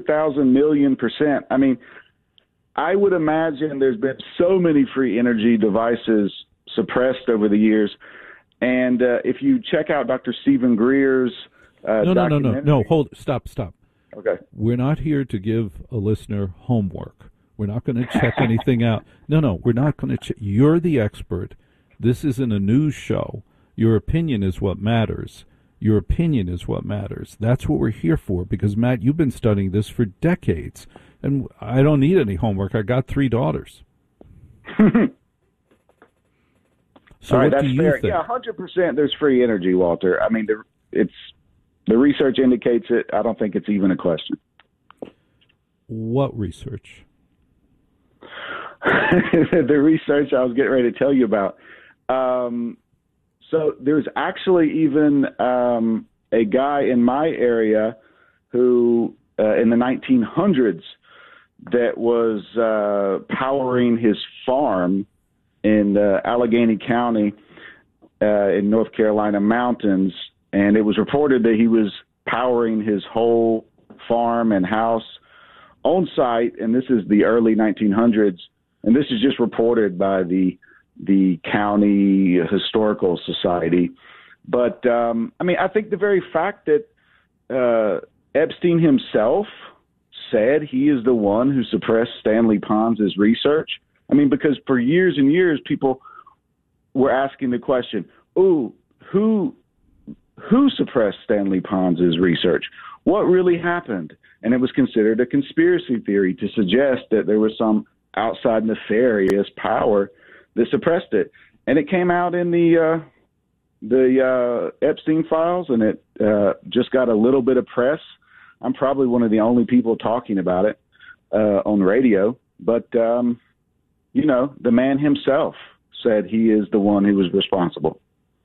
100,000 million%. I mean, I would imagine there's been so many free energy devices suppressed over the years. And if you check out Dr. Stephen Greer's No. Stop. Okay. We're not here to give a listener homework. We're not going to check anything out. No, we're not going to check. You're the expert. This isn't a news show. Your opinion is what matters. Your opinion is what matters. That's what we're here for, because, Matt, you've been studying this for decades, and I don't need any homework. I got 3 daughters. So all right, what that's do you fair. think? Yeah, 100% there's free energy, Walter. I mean, the research indicates it. I don't think it's even a question. What research? The research I was getting ready to tell you about. So there's actually even a guy in my area who, in the 1900s, that was powering his farm in Allegheny County in North Carolina mountains, and it was reported that he was powering his whole farm and house on site, and this is the early 1900s, and this is just reported by the County Historical Society. But, I mean, I think the very fact that Epstein himself said he is the one who suppressed Stanley Pons' research, I mean, because for years and years, people were asking the question, who suppressed Stanley Pons' research? What really happened? And it was considered a conspiracy theory to suggest that there was some outside nefarious power that suppressed it. And it came out in the Epstein files, and it just got a little bit of press. I'm probably one of the only people talking about it on the radio. But, you know, the man himself said he is the one who was responsible.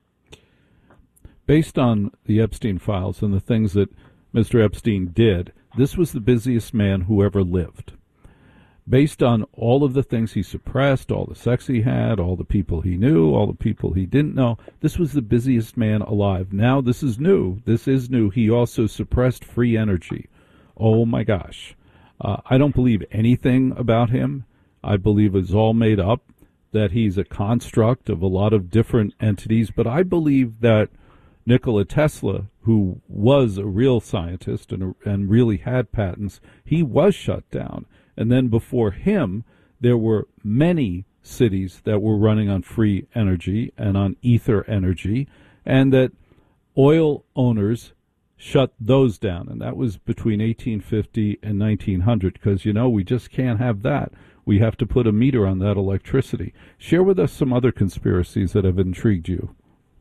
Based on the Epstein files and the things that Mr. Epstein did, this was the busiest man who ever lived. Based on all of the things he suppressed, all the sex he had, all the people he knew, all the people he didn't know, this was the busiest man alive. Now this is new. This is new. He also suppressed free energy. Oh, my gosh. I don't believe anything about him. I believe it's all made up, that he's a construct of a lot of different entities. But I believe that Nikola Tesla, who was a real scientist and really had patents, he was shut down. And then before him, there were many cities that were running on free energy and on ether energy, and that oil owners shut those down. And that was between 1850 and 1900, because, you know, we just can't have that. We have to put a meter on that electricity. Share with us some other conspiracies that have intrigued you.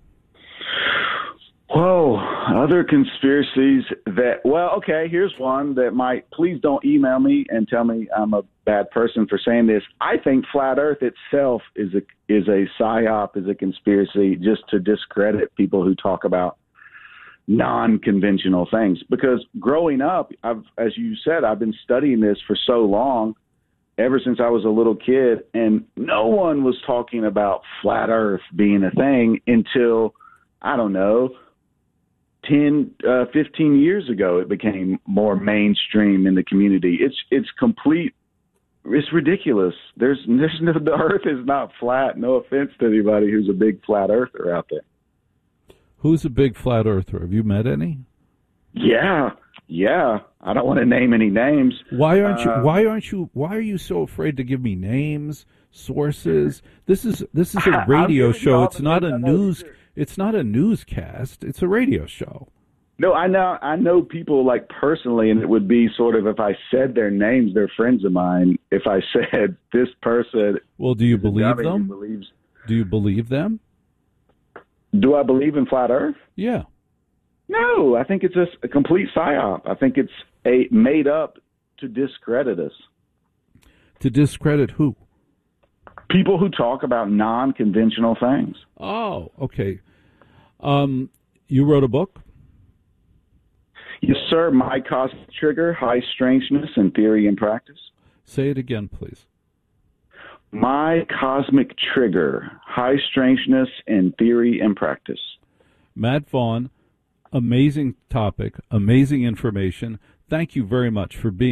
Whoa, other conspiracies that, well, okay, here's one that might, please don't email me and tell me I'm a bad person for saying this. I think flat Earth itself is a psyop, is a conspiracy just to discredit people who talk about non-conventional things. Because growing up, as you said, I've been studying this for so long, ever since I was a little kid, and no one was talking about flat Earth being a thing until, I don't know, 10, 15 years ago, it became more mainstream in the community. It's ridiculous. There's no, the Earth is not flat. No offense to anybody who's a big flat earther out there. Who's a big flat earther? Have you met any? Yeah. I don't want to name any names. Why are you so afraid to give me names, sources? This is a radio show. It's not a news. It's not a newscast. It's a radio show. No, I know people like personally, and it would be sort of if I said their names, they're friends of mine. If I said this person, well, do you believe them? Do you believe them? Do I believe in flat Earth? Yeah. No, I think it's a complete psyop. I think it's made up to discredit us. To discredit who? People who talk about non-conventional things. Oh, okay. You wrote a book? Yes, sir. My Cosmic Trigger, High Strangeness in Theory and Practice. Say it again, please. My Cosmic Trigger, High Strangeness in Theory and Practice. Matt Vaughn, amazing topic, amazing information. Thank you very much for being